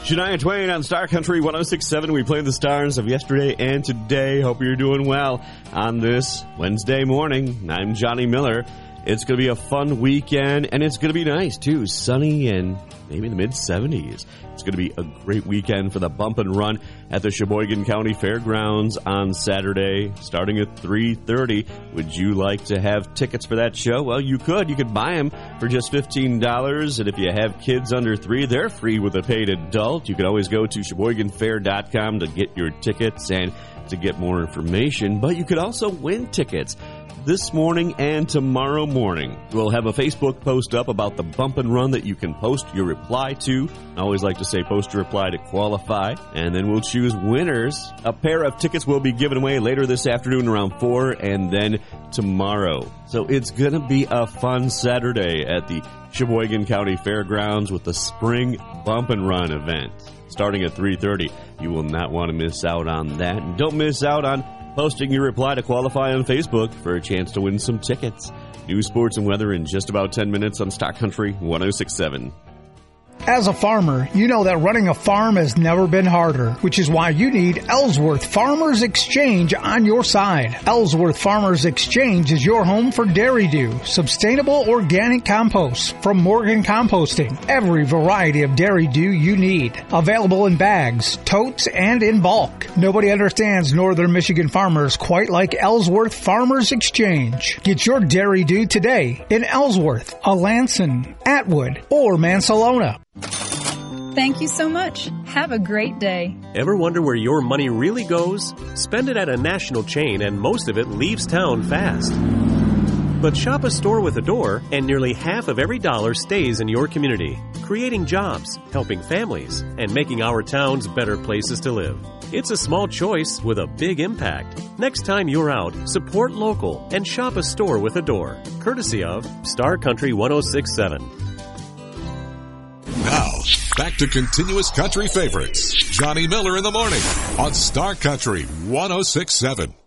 Shania Twain on Star Country 106.7. We played the stars of yesterday and today. Hope you're doing well on this Wednesday morning. I'm Johnny Miller. It's going to be a fun weekend, and it's going to be nice, too. Sunny and maybe the mid-70s. It's going to be a great weekend for the Bump and Run at the Sheboygan County Fairgrounds on Saturday, starting at 3:30. Would you like to have tickets for that show? Well, you could. You could buy them for just $15, and if you have kids under 3, they're free with a paid adult. You can always go to SheboyganFair.com to get your tickets and to get more information, but you could also win tickets this morning and tomorrow morning. We'll have a Facebook post up about the Bump and Run that you can post your reply to. I always like to say post your reply to qualify, and then we'll choose winners. A pair of tickets will be given away later this afternoon around 4 and then tomorrow. So it's going to be a fun Saturday at the Sheboygan County Fairgrounds with the Spring Bump and Run event starting at 3:30. You will not want to miss out on that. And don't miss out on posting your reply to qualify on Facebook for a chance to win some tickets. News, sports, and weather in just about 10 minutes on Stock Country 106.7. As a farmer, you know that running a farm has never been harder, which is why you need Ellsworth Farmers Exchange on your side. Ellsworth Farmers Exchange is your home for Dairy Dew, sustainable organic compost from Morgan Composting. Every variety of Dairy Dew you need. Available in bags, totes, and in bulk. Nobody understands Northern Michigan farmers quite like Ellsworth Farmers Exchange. Get your Dairy Dew today in Ellsworth, Alanson, Atwood, or Mansalona. Thank you so much. Have a great day. Ever wonder where your money really goes? Spend it at a national chain and most of it leaves town fast. But shop a store with a door and nearly half of every dollar stays in your community, creating jobs, helping families, and making our towns better places to live. It's a small choice with a big impact. Next time you're out, support local and shop a store with a door, courtesy of Star Country 106.7. Now, back to continuous country favorites. Johnny Miller in the morning on Star Country 106.7.